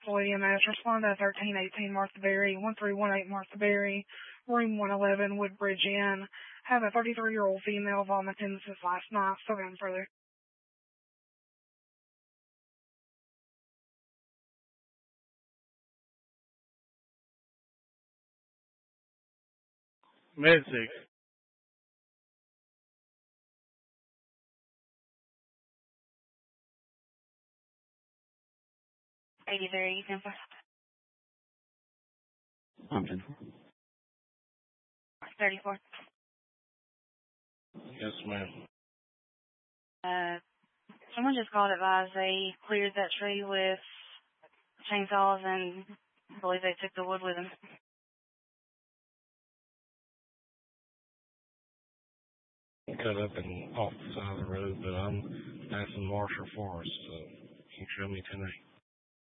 Knoxville EMS. Respond to 1318 Martha Berry, 1318 Martha Berry, room 111, Woodbridge Inn. Have a 33-year-old female vomiting since last night. Still going further. Med-6. $83, 10-4. I'm 10-4. 34. Yes, ma'am. Someone just called advised they cleared that tree with chainsaws and I believe they took the wood with them. Cut up and off the side of the road, but I'm passing Marshall Forest, so you can show me 10-8.